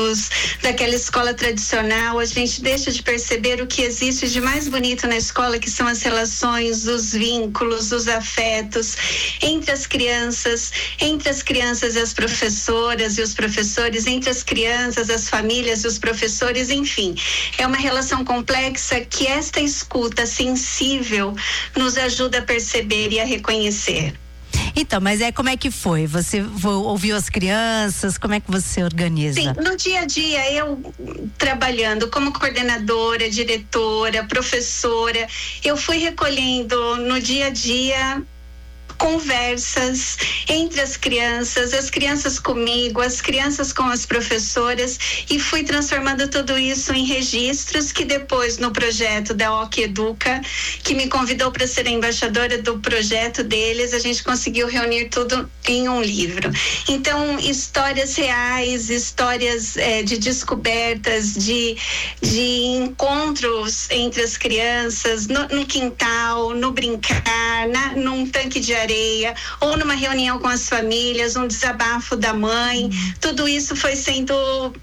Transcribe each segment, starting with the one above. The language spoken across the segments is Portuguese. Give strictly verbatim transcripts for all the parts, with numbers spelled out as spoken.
daquela escola tradicional, a gente deixa de perceber o que existe de mais bonito na escola, que são as relações, os vínculos, os afetos entre as crianças, entre as crianças e as professoras e os professores, entre as crianças, as famílias e os professores, enfim. É uma relação complexa que esta escuta sensível nos ajuda a perceber e a reconhecer. Então, mas é como é que foi? Você ouviu as crianças? Como é que você organiza? Sim, no dia a dia, eu trabalhando como coordenadora, diretora, professora, eu fui recolhendo no dia a dia conversas entre as crianças, as crianças comigo, as crianças com as professoras, e fui transformando tudo isso em registros que depois, no projeto da O C Educa, que me convidou para ser a embaixadora do projeto deles, a gente conseguiu reunir tudo em um livro. Então, histórias reais, histórias eh, de descobertas, de, de encontros entre as crianças, no, no quintal, no brincar, na, num tanque de areia, ou numa reunião com as famílias, um desabafo da mãe, uhum. Tudo isso foi sendo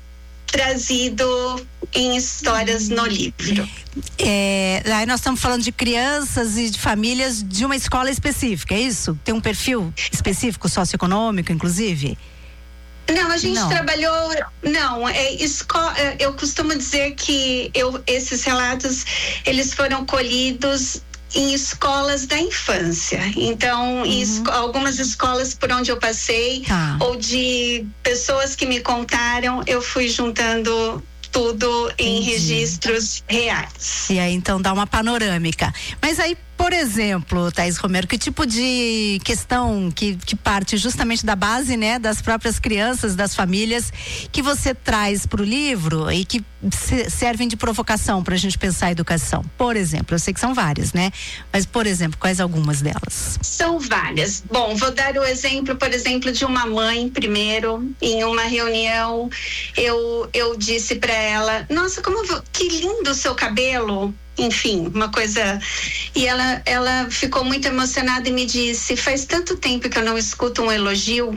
trazido em histórias uhum. no livro. É, aí nós estamos falando de crianças e de famílias de uma escola específica, é isso? Tem um perfil específico, socioeconômico, inclusive? Não, a gente não. trabalhou, não, é, escola, eu costumo dizer que eu, esses relatos, eles foram colhidos em escolas da infância. Então, uhum. esco- algumas escolas por onde eu passei, ah. ou de pessoas que me contaram, eu fui juntando tudo em Entendi. registros reais. E aí, então, dá uma panorâmica. Mas aí, por exemplo, Thaís Romero, que tipo de questão que, que parte justamente da base, né, das próprias crianças, das famílias, que você traz para o livro e que se, servem de provocação para a gente pensar a educação? Por exemplo, eu sei que são várias, né? Mas, por exemplo, quais algumas delas? São várias. Bom, vou dar o exemplo, por exemplo, de uma mãe, primeiro, em uma reunião, eu, eu disse para ela, nossa, como que lindo o seu cabelo. Enfim, uma coisa. E ela, ela ficou muito emocionada e me disse: faz tanto tempo que eu não escuto um elogio.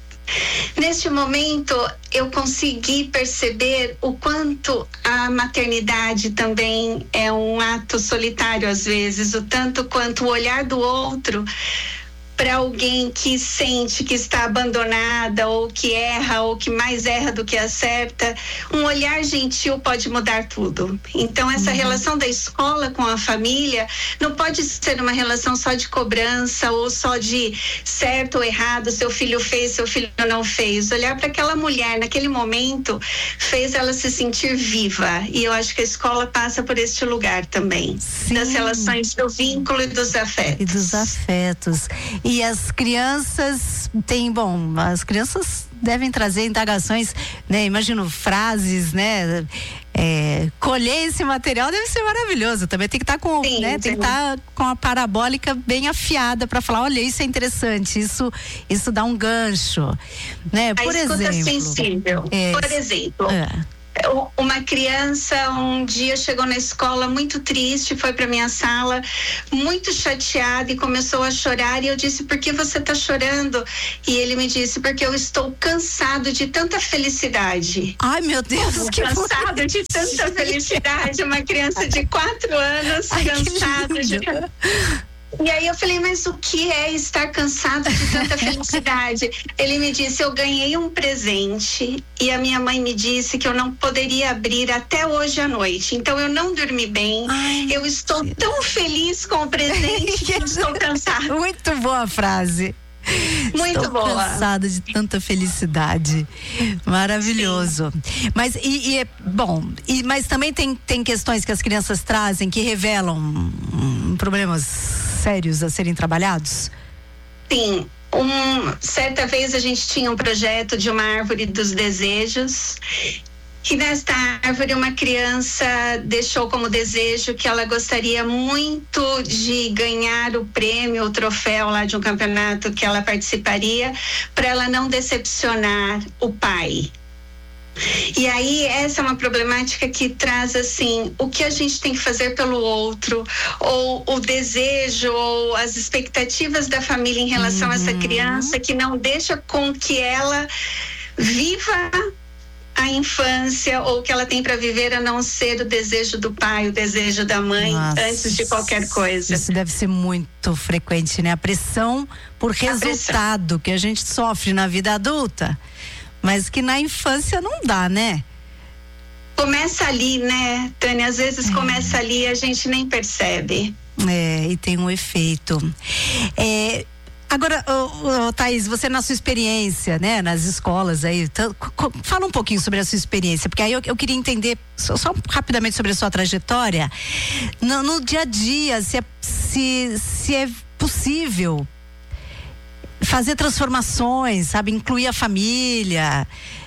Neste momento, eu consegui perceber o quanto a maternidade também é um ato solitário às vezes, o tanto quanto o olhar do outro para alguém que sente que está abandonada, ou que erra, ou que mais erra do que acerta, um olhar gentil pode mudar tudo. Então, essa uhum. relação da escola com a família não pode ser uma relação só de cobrança, ou só de certo ou errado, seu filho fez, seu filho não fez. Olhar para aquela mulher naquele momento fez ela se sentir viva, e eu acho que a escola passa por este lugar também. Sim. Das relações do vínculo e dos afetos. E dos afetos. E as crianças têm, bom, as crianças devem trazer indagações, né? Imagino frases, né? É, colher esse material deve ser maravilhoso. Também tem que estar tá com, sim, né? Tem que estar tá com a parabólica bem afiada para falar, olha, isso é interessante, isso, isso dá um gancho, né? Por a escuta exemplo, sensível. É, por exemplo. É. Uma criança um dia chegou na escola muito triste, foi para minha sala muito chateada e começou a chorar, e eu disse: por que você está chorando? E ele me disse: porque eu estou cansado de tanta felicidade. Ai, meu Deus, que cansado bonito. de tanta felicidade. Uma criança de quatro anos. Ai, cansado de E aí eu falei: mas o que é estar cansado de tanta felicidade? Ele me disse: eu ganhei um presente e a minha mãe me disse que eu não poderia abrir até hoje à noite. Então eu não dormi bem. Ai, eu estou Deus. tão feliz com o presente que eu estou cansada. Muito boa a frase. Muito Estou boa. cansada de tanta felicidade. Maravilhoso. Sim. Mas e, e é bom, e, mas também tem, tem questões que as crianças trazem que revelam hum, problemas sérios a serem trabalhados? Sim. Um, certa vez a gente tinha um projeto de uma árvore dos desejos. E nesta árvore uma criança deixou como desejo que ela gostaria muito de ganhar o prêmio, o troféu lá de um campeonato que ela participaria, para ela não decepcionar o pai. E aí essa é uma problemática que traz assim, o que a gente tem que fazer pelo outro, ou o desejo, ou as expectativas da família em relação uhum. a essa criança, que não deixa com que ela viva a infância ou o que ela tem para viver, a não ser o desejo do pai, o desejo da mãe, Nossa, antes de qualquer coisa. Isso deve ser muito frequente, né? A pressão por resultado pressão. que a gente sofre na vida adulta, mas que na infância não dá, né? Começa ali, né, Tânia? Às vezes é. começa ali e a gente nem percebe. É, e tem um efeito. É, agora, oh, oh, Thaís, você na sua experiência, né, nas escolas aí, tá, fala um pouquinho sobre a sua experiência, porque aí eu, eu queria entender só, só rapidamente sobre a sua trajetória, no, no dia a dia, se é, se, se é possível fazer transformações, sabe, incluir a família,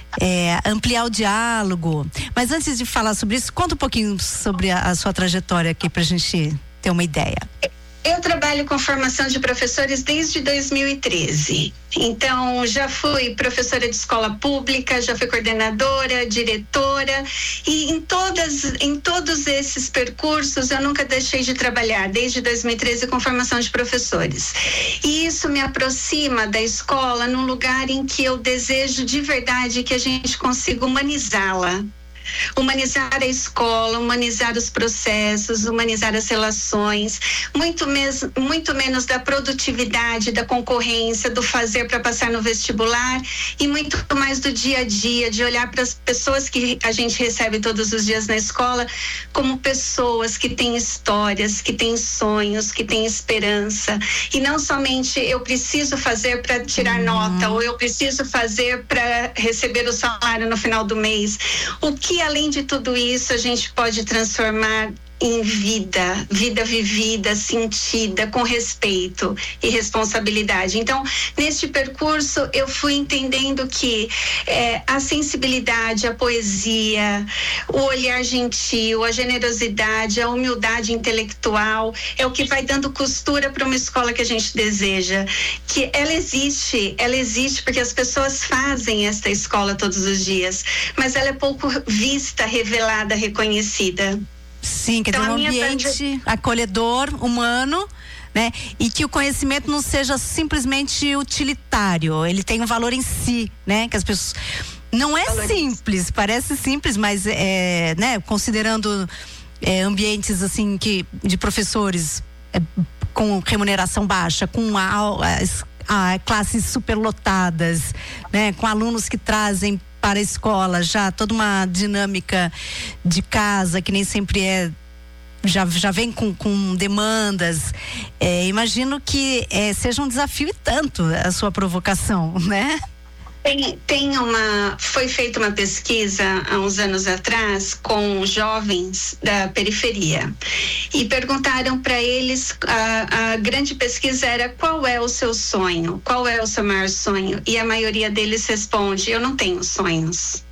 É, ampliar o diálogo. Mas antes de falar sobre isso, conta um pouquinho sobre a, a sua trajetória aqui pra gente ter uma ideia. Eu trabalho com formação de professores desde dois mil e treze. Então, já fui professora de escola pública, já fui coordenadora, diretora, e em todas, em todos esses percursos eu nunca deixei de trabalhar, desde dois mil e treze, com formação de professores. E isso me aproxima da escola num lugar em que eu desejo de verdade que a gente consiga humanizá-la. Humanizar a escola, humanizar os processos, humanizar as relações, muito, mes, muito menos da produtividade, da concorrência, do fazer para passar no vestibular, e muito mais do dia a dia, de olhar para as pessoas que a gente recebe todos os dias na escola como pessoas que têm histórias, que têm sonhos, que têm esperança, e não somente eu preciso fazer para tirar uhum. nota, ou eu preciso fazer para receber o salário no final do mês. O que, além de tudo isso, a gente pode transformar em vida, vida vivida, sentida, com respeito e responsabilidade. Então, neste percurso, eu fui entendendo que é, a sensibilidade, a poesia, o olhar gentil, a generosidade, a humildade intelectual é o que vai dando costura para uma escola que a gente deseja. Que ela existe, ela existe porque as pessoas fazem esta escola todos os dias, mas ela é pouco vista, revelada, reconhecida. Sim, quer dizer, então, um ambiente tarde... acolhedor, humano, né? E que o conhecimento não seja simplesmente utilitário, ele tem um valor em si, né? Que as pessoas... Não é Valoriza. simples, parece simples, mas é, né? Considerando é, ambientes assim que, de professores é, com remuneração baixa, com a, a, a classes superlotadas, né? Com alunos que trazem para a escola já toda uma dinâmica de casa que nem sempre é, já, já vem com, com demandas, é, imagino que é, seja um desafio e tanto a sua provocação, né? Tem, tem uma, foi feita uma pesquisa há uns anos atrás com jovens da periferia e perguntaram para eles, a, a grande pesquisa era: qual é o seu sonho? Qual é o seu maior sonho? E a maioria deles responde: eu não tenho sonhos.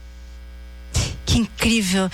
Que incrível.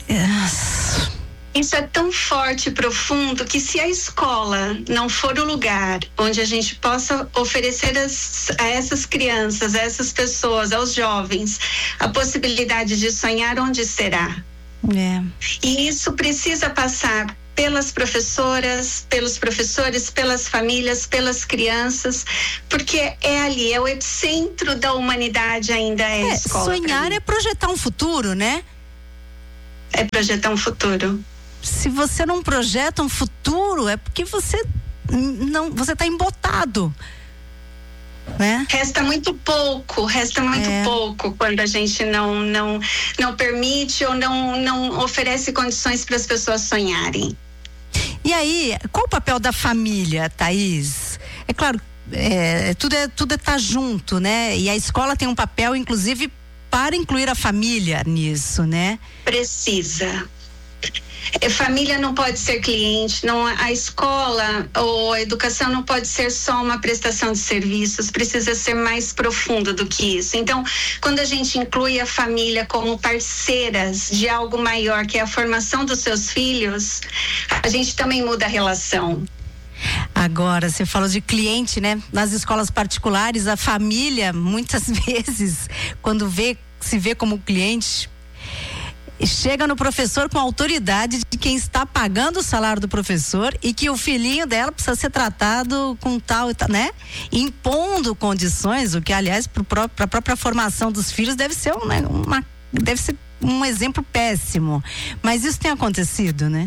Isso é tão forte e profundo que, se a escola não for o lugar onde a gente possa oferecer as, a essas crianças, a essas pessoas, aos jovens, a possibilidade de sonhar, onde será? É. E isso precisa passar pelas professoras, pelos professores, pelas famílias, pelas crianças, porque é ali, é o epicentro da humanidade, ainda é, é a escola. Sonhar é projetar um futuro, né? É projetar um futuro. Se você não projeta um futuro, é porque você não, você está embotado, né? Resta muito pouco, resta muito é. pouco quando a gente não não não permite ou não não oferece condições para as pessoas sonharem. E aí, qual o papel da família, Thaís? É claro, é, tudo é tudo é tá junto, né? E a escola tem um papel, inclusive, para incluir a família nisso, né? Precisa. A família não pode ser cliente, não, a escola ou a educação não pode ser só uma prestação de serviços, precisa ser mais profundo do que isso. Então, quando a gente inclui a família como parceiras de algo maior, que é a formação dos seus filhos, a gente também muda a relação. Agora, você falou de cliente, né? Nas escolas particulares, a família, muitas vezes, quando vê, se vê como cliente, chega no professor com a autoridade de quem está pagando o salário do professor e que o filhinho dela precisa ser tratado com tal e tal, né? Impondo condições, o que, aliás, para a própria formação dos filhos deve ser um, né, uma deve ser um exemplo péssimo. Mas isso tem acontecido, né?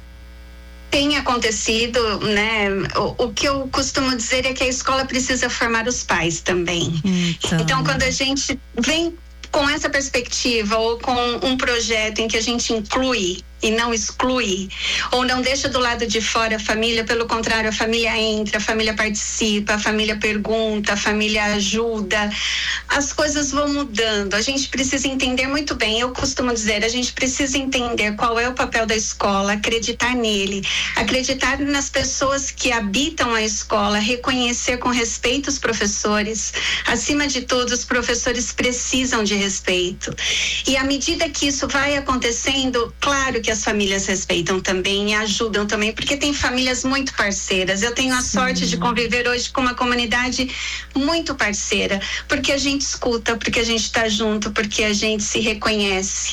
Tem acontecido, né? O, o que eu costumo dizer é que a escola precisa formar os pais também. Então, então quando a gente vem com essa perspectiva ou com um projeto em que a gente inclui e não exclui, ou não deixa do lado de fora a família, pelo contrário, a família entra, a família participa, a família pergunta, a família ajuda, as coisas vão mudando. A gente precisa entender muito bem, eu costumo dizer, a gente precisa entender qual é o papel da escola, acreditar nele, acreditar nas pessoas que habitam a escola, reconhecer com respeito os professores. Acima de tudo, os professores precisam de respeito. E à medida que isso vai acontecendo, claro que as famílias respeitam também e ajudam também, porque tem famílias muito parceiras. Eu tenho a sorte de conviver hoje com uma comunidade muito parceira, porque a gente escuta, porque a gente está junto, porque a gente se reconhece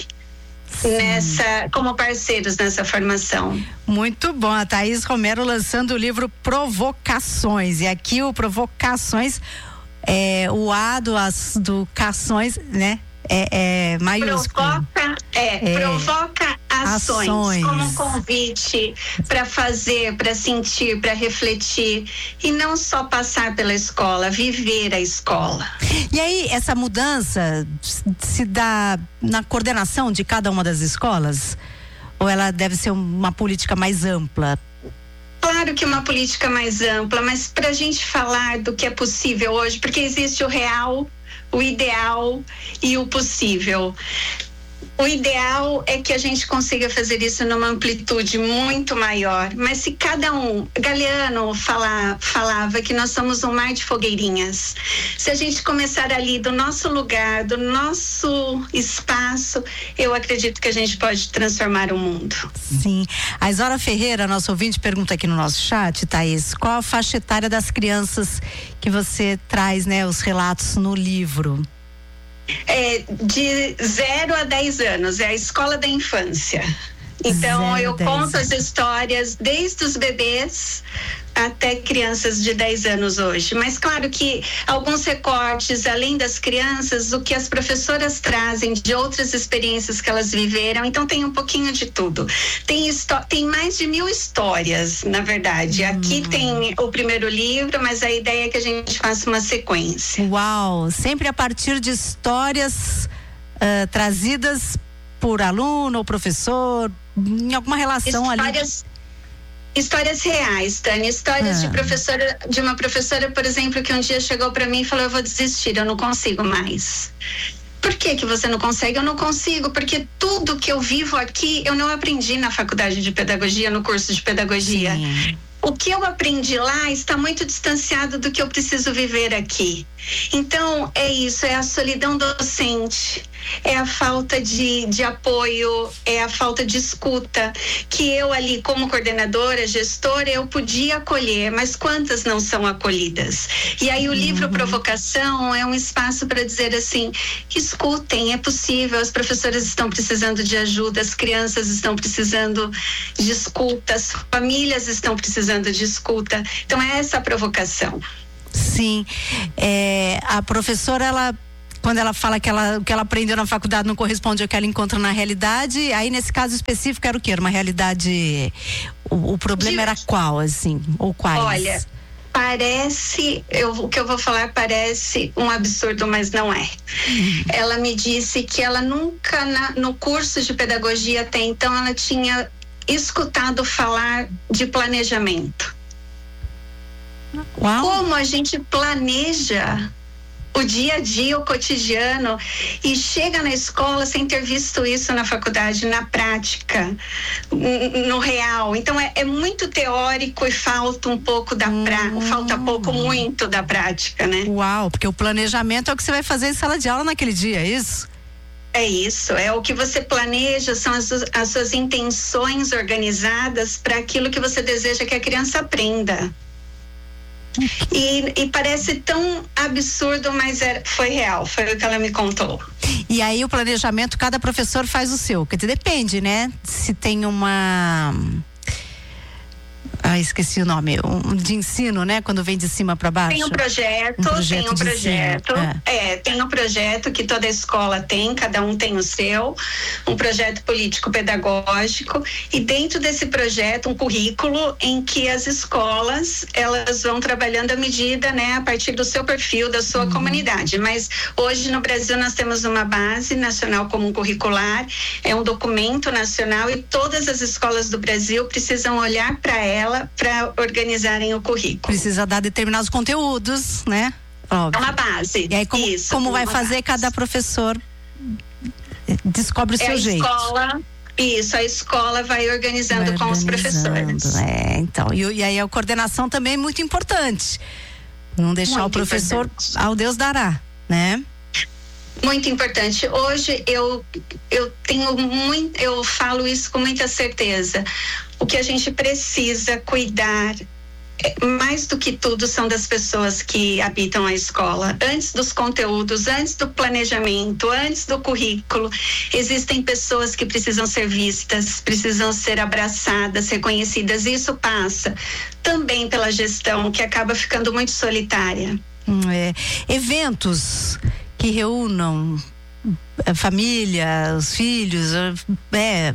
nessa, como parceiros nessa formação. Muito bom, a Thaís Romero lançando o livro Provocações, e aqui o Provocações, é, o A do, as, do Cações, né? É, é maiúsculo. Provoca, é, é, provoca ações, ações, como um convite para fazer, para sentir, para refletir, e não só passar pela escola, viver a escola. E aí, essa mudança se dá na coordenação de cada uma das escolas? Ou ela deve ser uma política mais ampla? Claro que uma política mais ampla, mas para a gente falar do que é possível hoje, porque existe o real, o ideal e o possível. O ideal é que a gente consiga fazer isso numa amplitude muito maior, mas se cada um, Galeano fala, falava que nós somos um mar de fogueirinhas, se a gente começar ali do nosso lugar, do nosso espaço, eu acredito que a gente pode transformar o mundo. Sim, a Isora Ferreira, nosso ouvinte, pergunta aqui no nosso chat, Thaís, qual a faixa etária das crianças que você traz, né, os relatos no livro? É, de zero a dez anos, é a escola da infância. Então zero, eu conto dez. As histórias desde os bebês até crianças de dez anos hoje. Mas claro que alguns recortes, além das crianças, o que as professoras trazem de outras experiências que elas viveram, então tem um pouquinho de tudo. Tem, tem mais de mil histórias, na verdade. Hum. Aqui tem o primeiro livro, mas a ideia é que a gente faça uma sequência. Uau! Sempre a partir de histórias uh, trazidas por aluno ou professor, em alguma relação histórias... ali. Histórias reais, Tânia, histórias ah. de professora, de uma professora, por exemplo, que um dia chegou para mim e falou: eu vou desistir, eu não consigo mais. Por que que você não consegue? Eu não consigo, porque tudo que eu vivo aqui, eu não aprendi na faculdade de pedagogia, no curso de pedagogia. Sim. O que eu aprendi lá está muito distanciado do que eu preciso viver aqui. Então, é isso, é a solidão docente, é a falta de, de apoio, é a falta de escuta, que eu ali como coordenadora, gestora, eu podia acolher, mas quantas não são acolhidas? E aí o uhum. livro Provocação é um espaço para dizer assim, escutem, é possível, as professoras estão precisando de ajuda, as crianças estão precisando de escuta, as famílias estão precisando de escuta. Então é essa a provocação. Sim, é, a professora, ela, quando ela fala que ela, o que ela aprendeu na faculdade não corresponde ao que ela encontra na realidade, aí nesse caso específico era o quê? Era uma realidade, o, o problema de... era qual, assim, ou quais? Olha, parece, eu, o que eu vou falar parece um absurdo, mas não é. Uhum. Ela me disse que ela nunca, na, no curso de pedagogia até então, ela tinha escutado falar de planejamento. Uau. Como a gente planeja o dia a dia, o cotidiano, e chega na escola sem ter visto isso na faculdade, na prática, no real. Então é, é muito teórico e falta um pouco da prática, hum. falta pouco, muito da prática, né? Uau, porque o planejamento é o que você vai fazer em sala de aula naquele dia, é isso? É isso, é o que você planeja, são as, as suas intenções organizadas para aquilo que você deseja que a criança aprenda. E, e parece tão absurdo, mas é, foi real, foi o que ela me contou. E aí o planejamento, cada professor faz o seu, quer dizer, depende, né? Se tem uma... Ah, esqueci o nome, um, de ensino, né? Quando vem de cima para baixo. Tem um projeto, um projeto tem um projeto. É. é, tem um projeto que toda escola tem, cada um tem o seu, um projeto político-pedagógico, e dentro desse projeto, um currículo em que as escolas, elas vão trabalhando à medida, né? A partir do seu perfil, da sua uhum. comunidade. Mas hoje no Brasil nós temos uma base nacional comum curricular, é um documento nacional e todas as escolas do Brasil precisam olhar para ela para organizarem o currículo. Precisa dar determinados conteúdos, né? Óbvio. É uma base. E aí como, Isso, como vai fazer, base. Cada professor descobre o seu é a jeito. Escola, isso, a escola vai organizando, vai organizando com os professores. É, então. E, e aí a coordenação também é muito importante. Não deixar muito o professor importante. Ao Deus dará, né? Muito importante. Hoje eu eu tenho muito, eu falo isso com muita certeza. O que a gente precisa cuidar, mais do que tudo, são das pessoas que habitam a escola. Antes dos conteúdos, antes do planejamento, antes do currículo, existem pessoas que precisam ser vistas, precisam ser abraçadas, reconhecidas. E isso passa também pela gestão, que acaba ficando muito solitária. Hum, é. Eventos que reúnam a família, os filhos, é,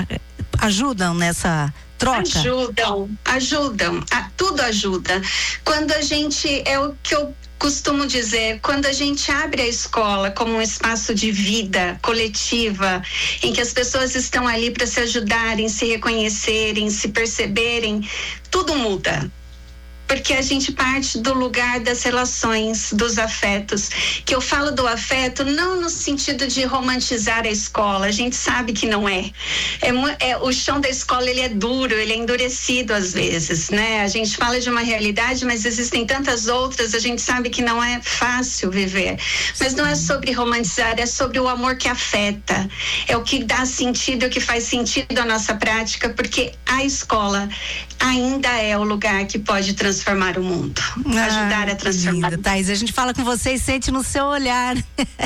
ajudam nessa troca? Ajudam, ajudam, a, tudo ajuda. Quando a gente, é o que eu costumo dizer, quando a gente abre a escola como um espaço de vida coletiva, em que as pessoas estão ali para se ajudarem, se reconhecerem, se perceberem, tudo muda. Porque a gente parte do lugar das relações, dos afetos. Que eu falo do afeto não no sentido de romantizar a escola, a gente sabe que não é. é, é o chão da escola, ele é duro, ele é endurecido às vezes, né? A gente fala de uma realidade, mas existem tantas outras, a gente sabe que não é fácil viver. Mas não é sobre romantizar, é sobre o amor que afeta. É o que dá sentido, é o que faz sentido à nossa prática, porque a escola ainda é o lugar que pode transformar transformar o mundo, ah, ajudar a transformar. Linda, Thaís, a gente fala com você e sente no seu olhar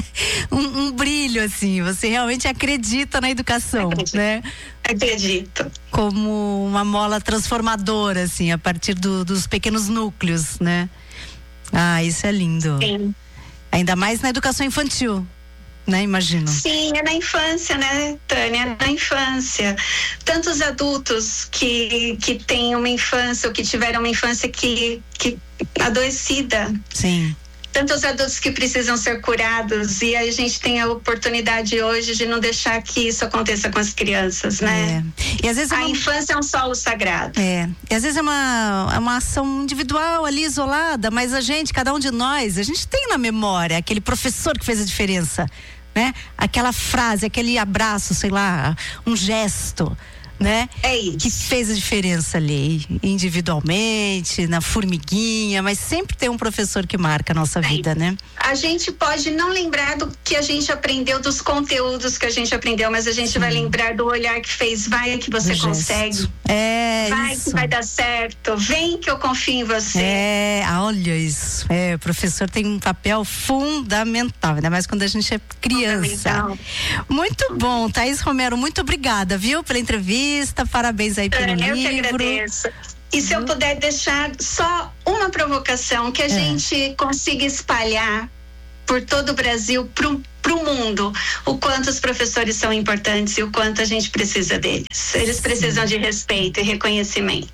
um, um brilho, assim, você realmente acredita na educação, acredito, né? Acredito. Como uma mola transformadora, assim, a partir do, dos pequenos núcleos, né? Ah, isso é lindo. Sim. Ainda mais na educação infantil, né? Imagino. Sim, é na infância, né, Tânia? É na infância. Tantos adultos que, que têm uma infância ou que tiveram uma infância que, que adoecida. Sim. Tantos adultos que precisam ser curados, e a gente tem a oportunidade hoje de não deixar que isso aconteça com as crianças, né? É. E às vezes é a uma... infância é um solo sagrado. É. E às vezes é uma, é uma ação individual ali, isolada, mas a gente, cada um de nós, a gente tem na memória aquele professor que fez a diferença, né? Aquela frase, aquele abraço, sei lá, um gesto, né? É isso. Que fez a diferença ali, individualmente, na formiguinha, mas sempre tem um professor que marca a nossa vida, né? A gente pode não lembrar do que a gente aprendeu, dos conteúdos que a gente aprendeu, mas a gente Sim. vai lembrar do olhar que fez, vai que você do consegue. Gesto. É, vai isso. que vai dar certo, vem que eu confio em você. É, olha isso. É, o professor tem um papel fundamental, ainda mais quando a gente é criança. Muito bom, Thaís Romero, muito obrigada, viu, pela entrevista. Parabéns aí pelo eu livro. Eu que agradeço. E se eu puder deixar só uma provocação, que a é. gente consiga espalhar por todo o Brasil, pro, pro mundo, o quanto os professores são importantes e o quanto a gente precisa deles. Eles Sim. precisam de respeito e reconhecimento.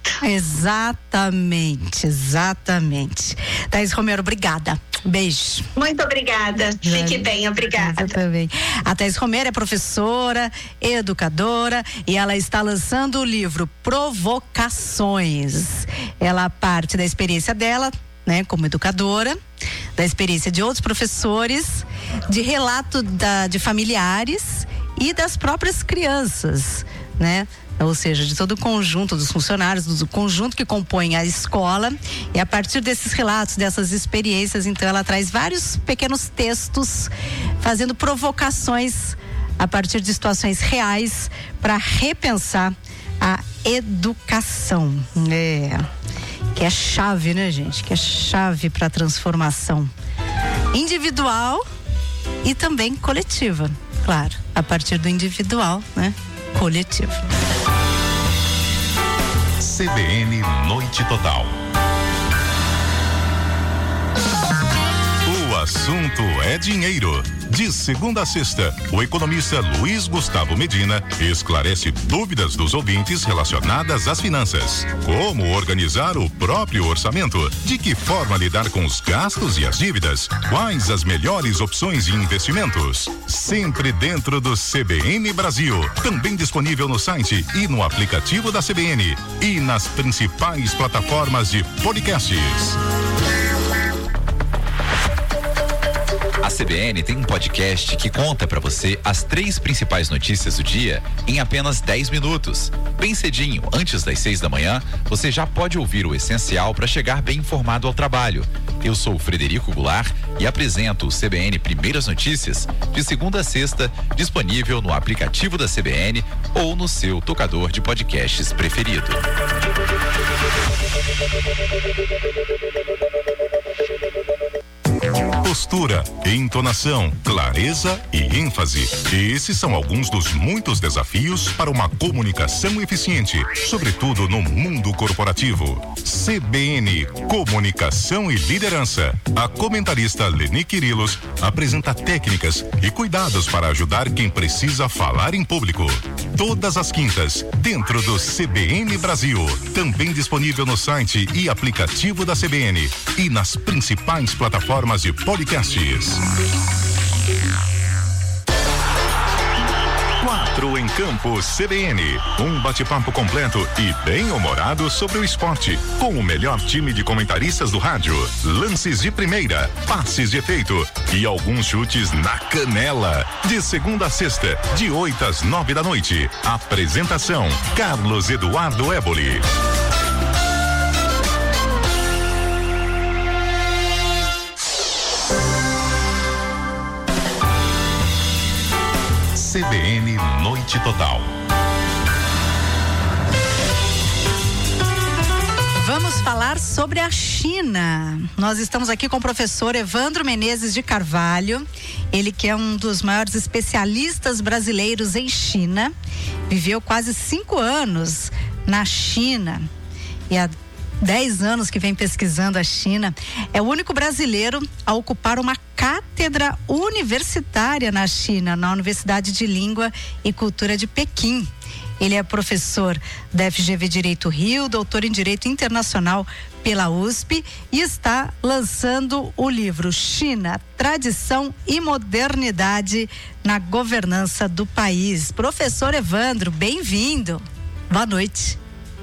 Exatamente, exatamente. Thaís Romero, obrigada. Beijo. Muito obrigada. Fique bem, obrigada. Eu também. A Thaís Romero é professora, educadora, e ela está lançando o livro Provocações. Ela parte da experiência dela, né, como educadora, da experiência de outros professores, de relato da, de familiares e das próprias crianças, né? Ou seja, de todo o conjunto dos funcionários, do conjunto que compõe a escola, e a partir desses relatos, dessas experiências, então ela traz vários pequenos textos, fazendo provocações a partir de situações reais para repensar a educação, é, que é chave, né, gente? Que é chave para a transformação individual e também coletiva, claro, a partir do individual, né? Coletivo. C B N Noite Total. O assunto é dinheiro. De segunda a sexta, o economista Luiz Gustavo Medina esclarece dúvidas dos ouvintes relacionadas às finanças. Como organizar o próprio orçamento? De que forma lidar com os gastos e as dívidas? Quais as melhores opções de investimentos? Sempre dentro do C B N Brasil. Também disponível no site e no aplicativo da C B N. E nas principais plataformas de podcasts. A C B N tem um podcast que conta para você as três principais notícias do dia em apenas dez minutos. Bem cedinho, antes das seis da manhã, você já pode ouvir o essencial para chegar bem informado ao trabalho. Eu sou o Frederico Goulart e apresento o C B N Primeiras Notícias de segunda a sexta, disponível no aplicativo da C B N ou no seu tocador de podcasts preferido. Postura, entonação, clareza e ênfase. Esses são alguns dos muitos desafios para uma comunicação eficiente, sobretudo no mundo corporativo. C B N, Comunicação e Liderança. A comentarista Leni Quirilos apresenta técnicas e cuidados para ajudar quem precisa falar em público. Todas as quintas, dentro do C B N Brasil. Também disponível no site e aplicativo da C B N e nas principais plataformas de podcasts. Quatro em Campo C B N. Um bate-papo completo e bem humorado sobre o esporte. Com o melhor time de comentaristas do rádio. Lances de primeira, passes de efeito e alguns chutes na canela. De segunda a sexta, de oito às nove da noite. Apresentação: Carlos Eduardo Éboli. C B N Noite Total. Vamos falar sobre a China. Nós estamos aqui com o professor Evandro Menezes de Carvalho. Ele que é um dos maiores especialistas brasileiros em China. Viveu quase cinco anos na China. E há dez anos que vem pesquisando a China. É o único brasileiro a ocupar uma cátedra universitária na China, na Universidade de Língua e Cultura de Pequim. Ele é professor da F G V Direito Rio, doutor em Direito Internacional pela U S P e está lançando o livro China, Tradição e Modernidade na Governança do País. Professor Evandro, bem-vindo. Boa noite.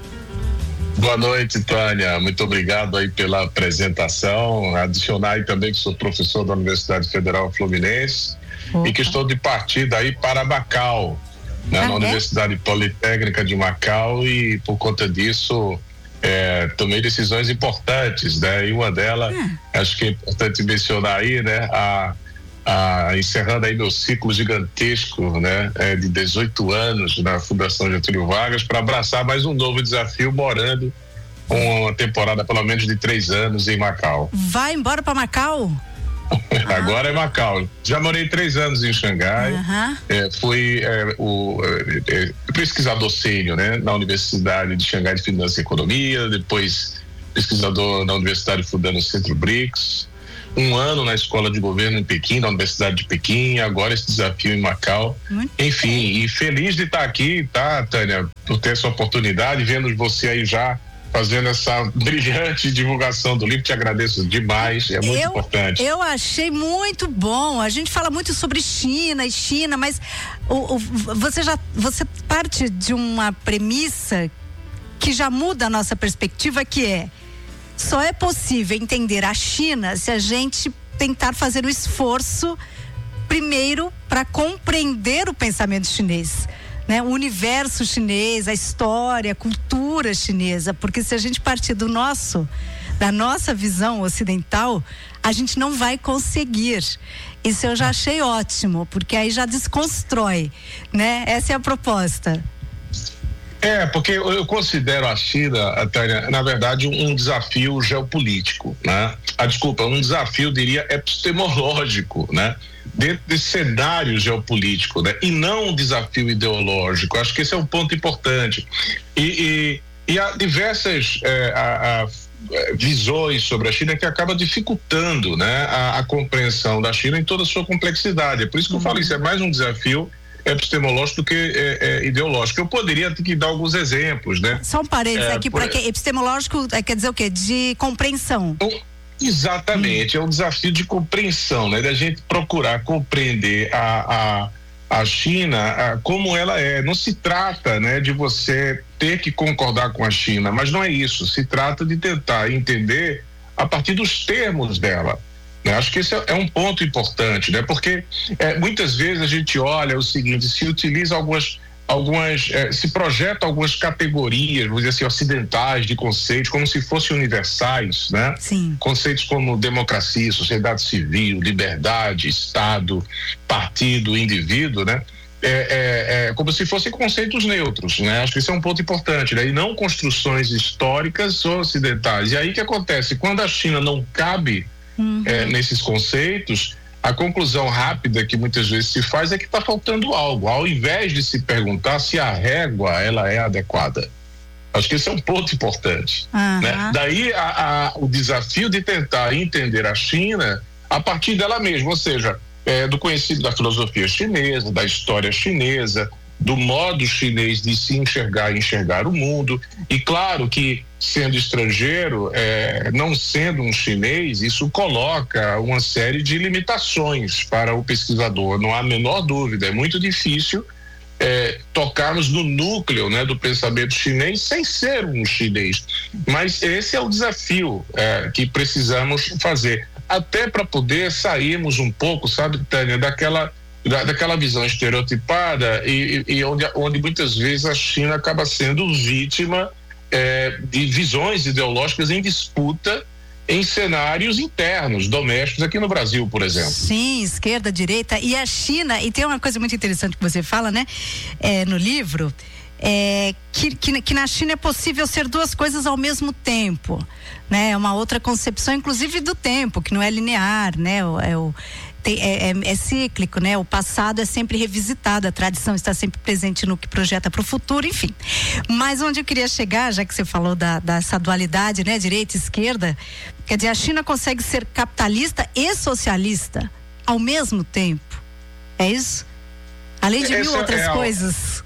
Boa noite, Tânia. Muito obrigado aí pela apresentação. Adicionar aí também que sou professor da Universidade Federal Fluminense. Opa. E que estou de partida aí para Macau, né, ah, na é? Universidade Politécnica de Macau, e por conta disso é, tomei decisões importantes, né? E uma delas, ah. acho que é importante mencionar aí, né? A, a, encerrando aí meu ciclo gigantesco, né? É, de dezoito anos na Fundação Getúlio Vargas, para abraçar mais um novo desafio morando com uma temporada pelo menos de três anos em Macau. Vai embora para Macau? Agora é Macau. Já morei três anos em Xangai. Uhum. É, fui é, o é, pesquisador sênior, né, na Universidade de Xangai de Finanças e Economia, depois pesquisador na Universidade Fudan no Centro BRICS, um ano na Escola de Governo em Pequim, na Universidade de Pequim, agora esse desafio em Macau. Muito Enfim, bem. E feliz de estar aqui, tá, Tânia, por ter essa oportunidade, vendo você aí já fazendo essa brilhante divulgação do livro. Te agradeço demais, é muito eu, importante. Eu achei muito bom. A gente fala muito sobre China e China, mas o, o, você já você parte de uma premissa que já muda a nossa perspectiva, que é: só é possível entender a China se a gente tentar fazer o esforço primeiro para compreender o pensamento chinês. Né, o universo chinês, a história, a cultura chinesa, porque se a gente partir do nosso, da nossa visão ocidental, a gente não vai conseguir. Isso eu já achei ótimo, porque aí já desconstrói, né? Essa é a proposta. É, porque eu considero a China, Tânia, na verdade, um, um desafio geopolítico, né? Ah, desculpa, um desafio, diria, epistemológico, né? Dentro desse cenário geopolítico, né? E não um desafio ideológico. Acho que esse é um ponto importante. E, e e há diversas é, a, a, visões sobre a China que acaba dificultando, né, a, a compreensão da China em toda a sua complexidade. É por isso que eu falo, isso é mais um desafio epistemológico do que é, é, ideológico. Eu poderia ter que dar alguns exemplos, né? Só um parênteses é, aqui, por... para que epistemológico quer dizer o quê? De compreensão. Exatamente, hum. é um desafio de compreensão, né? Da gente procurar compreender a, a, a China a, como ela é. Não se trata, né, de você ter que concordar com a China, mas não é isso. Se trata de tentar entender a partir dos termos dela. Acho que esse é um ponto importante, né? Porque é, muitas vezes a gente olha o seguinte, se utiliza algumas, algumas é, se projeta algumas categorias, vamos dizer assim, ocidentais de conceitos, como se fossem universais, né? Sim. Conceitos como democracia, sociedade civil, liberdade, Estado, partido, indivíduo, né? É, é, é como se fossem conceitos neutros, né? Acho que isso é um ponto importante, né? E não construções históricas ou ocidentais. E aí o que acontece? Quando a China não cabe Uhum. É, nesses conceitos, a conclusão rápida que muitas vezes se faz é que está faltando algo, ao invés de se perguntar se a régua ela é adequada. Acho que esse é um ponto importante. Uhum. Né? Daí a, a, o desafio de tentar entender a China a partir dela mesma, ou seja, é, do conhecido da filosofia chinesa, da história chinesa, do modo chinês de se enxergar e enxergar o mundo. E claro que, sendo estrangeiro, é, não sendo um chinês, isso coloca uma série de limitações para o pesquisador, não há a menor dúvida. É muito difícil é, tocarmos no núcleo, né, do pensamento chinês sem ser um chinês. Mas esse é o desafio é, que precisamos fazer, até para poder sairmos um pouco, sabe, Tânia, daquela Da, daquela visão estereotipada e, e onde, onde muitas vezes a China acaba sendo vítima é, de visões ideológicas em disputa em cenários internos, domésticos, aqui no Brasil, por exemplo. Sim, esquerda, direita, e a China, e tem uma coisa muito interessante que você fala, né, é, no livro, é, que, que, que na China é possível ser duas coisas ao mesmo tempo, né, é uma outra concepção, inclusive do tempo, que não é linear, né, é o Tem, é, é, é cíclico, né? O passado é sempre revisitado, a tradição está sempre presente no que projeta para o futuro, enfim. Mas onde eu queria chegar, já que você falou da, dessa dualidade, né? Direita e esquerda, quer dizer, a China consegue ser capitalista e socialista ao mesmo tempo. É isso? Além de Essa mil outras é a... coisas.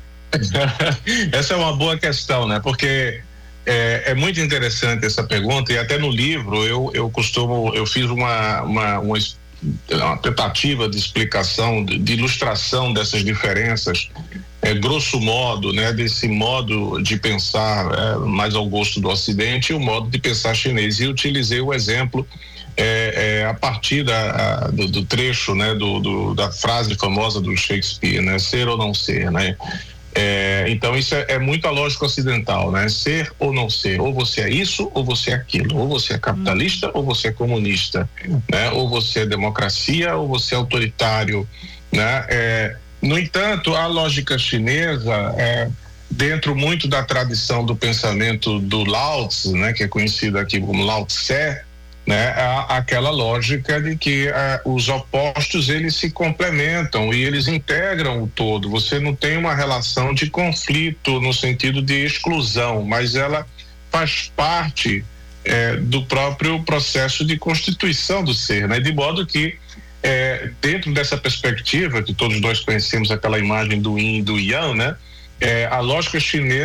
Essa é uma boa questão, né? Porque é, é muito interessante essa pergunta, e até no livro eu, eu costumo, eu fiz uma, uma, uma uma tentativa de explicação, de, de ilustração dessas diferenças, é, grosso modo, né, desse modo de pensar é, mais ao gosto do Ocidente e o modo de pensar chinês. E utilizei o exemplo é, é, a partir da, a, do, do trecho, né, do, do, da frase famosa do Shakespeare, né, ser ou não ser, né? É, então isso é, é muito a lógica ocidental, né? Ser ou não ser, ou você é isso ou você é aquilo, ou você é capitalista hum. ou você é comunista, né? Ou você é democracia ou você é autoritário, né? É, no entanto, a lógica chinesa, é, dentro muito da tradição do pensamento do Lao Tzu, né? Que é conhecido aqui como Lao Tse, né, a, aquela lógica de que a, os opostos eles se complementam e eles integram o todo. Você não tem uma relação de conflito no sentido de exclusão, mas ela faz parte é, do próprio processo de constituição do ser, né? De modo que é, dentro dessa perspectiva que todos nós conhecemos, aquela imagem do yin e do yang, né? É, a lógica chinesa